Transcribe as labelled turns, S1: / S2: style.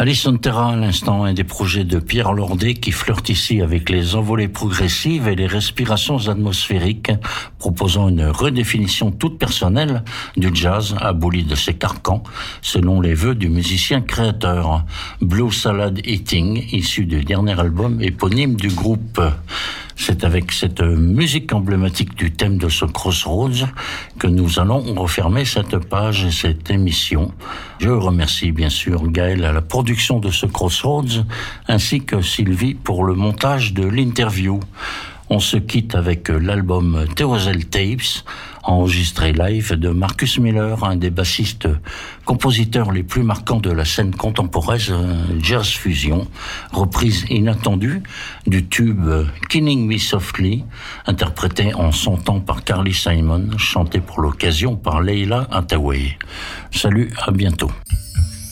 S1: Alison Terra à l'instant, un des projets de Pierre Lordet qui flirte ici avec les envolées progressives et les respirations atmosphériques, proposant une redéfinition toute personnelle du jazz aboli de ses carcans, selon les vœux du musicien créateur. Blue Salad Eating, issu du dernier album éponyme du groupe. C'est avec cette musique emblématique du thème de ce Crossroads que nous allons refermer cette page et cette émission. Je remercie bien sûr Gaël à la production de ce Crossroads, ainsi que Sylvie pour le montage de l'interview. On se quitte avec l'album Theozel Tapes, enregistré live de Marcus Miller, un des bassistes-compositeurs les plus marquants de la scène contemporaine jazz fusion, reprise inattendue du tube Killing Me Softly, interprété en son temps par Carly Simon, chanté pour l'occasion par Leila Hathaway. Salut, à bientôt.